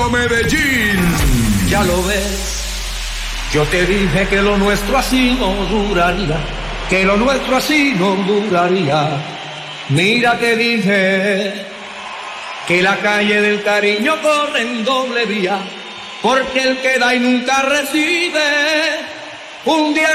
Colombia, Medellín. Ya lo ves, yo te dije que lo nuestro así no duraría, que lo nuestro así no duraría. Mira, te dije que la calle del cariño corre en doble vía, porque el que da y nunca recibe, un día